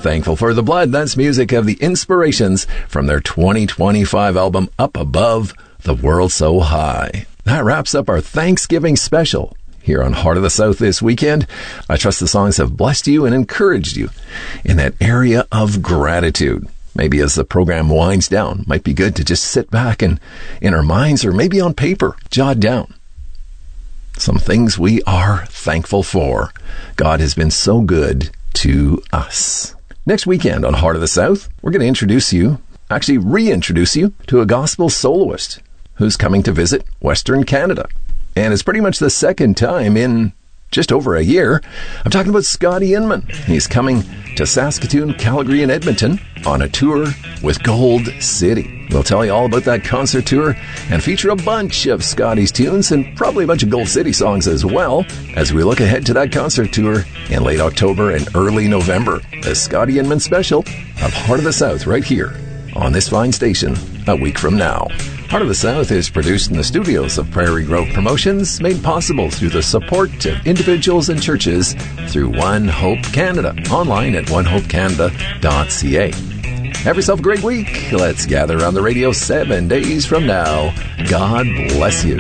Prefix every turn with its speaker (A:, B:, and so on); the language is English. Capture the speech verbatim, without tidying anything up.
A: Thankful for the Blood. That's music of the Inspirations from their twenty twenty-five album, Up Above the World So High. That wraps up our Thanksgiving special here on Heart of the South this weekend. I trust the songs have blessed you and encouraged you in that area of gratitude. Maybe as the program winds down, might be good to just sit back and in our minds or maybe on paper, jot down some things we are thankful for. God has been so good to us. Next weekend on Heart of the South, we're going to introduce you, actually reintroduce you to a gospel soloist who's coming to visit Western Canada. And it's pretty much the second time in just over a year. I'm talking about Scotty Inman. He's coming to Saskatoon, Calgary, and Edmonton on a tour with Gold City. We'll tell you all about that concert tour and feature a bunch of Scotty's tunes and probably a bunch of Gold City songs as well as we look ahead to that concert tour in late October and early November. The Scotty Inman special of Heart of the South right here on this fine station a week from now. Heart of the South is produced in the studios of Prairie Grove Promotions, made possible through the support of individuals and churches through One Hope Canada, online at one hope canada dot c a. Have yourself a great week. Let's gather around the radio seven days from now. God bless you.